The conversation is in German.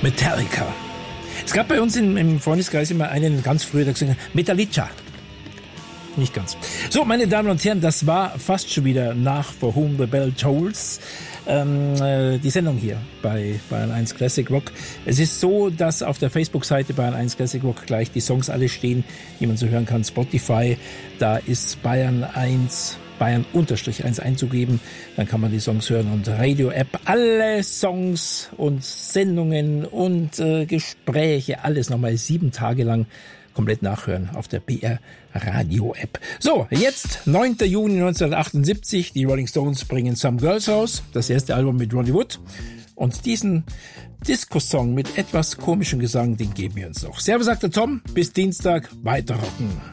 Metallica. Es gab bei uns im Freundeskreis immer einen ganz früher, der gesagt hat, Metallica. Nicht ganz. So, meine Damen und Herren, das war fast schon wieder nach For Whom the Bell Tolls. Die Sendung hier bei Bayern 1 Classic Rock. Es ist so, dass auf der Facebook-Seite Bayern 1 Classic Rock gleich die Songs alle stehen, die man so hören kann. Spotify, da ist Bayern 1 einzugeben, dann kann man die Songs hören und Radio-App, alle Songs und Sendungen und Gespräche, alles nochmal 7 Tage lang komplett nachhören auf der BR Radio App. So, jetzt 9. Juni 1978, die Rolling Stones bringen Some Girls raus, das erste Album mit Ronnie Wood, und diesen Disco-Song mit etwas komischem Gesang, den geben wir uns noch. Servus, sagt der Tom, bis Dienstag, weiter rocken.